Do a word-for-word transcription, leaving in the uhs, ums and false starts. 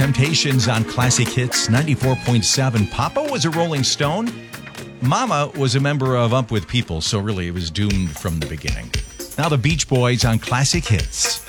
Temptations on Classic Hits ninety-four point seven. Papa was a Rolling Stone. Mama was a member of Up With People, so really it was doomed from the beginning. Now the Beach Boys on Classic Hits.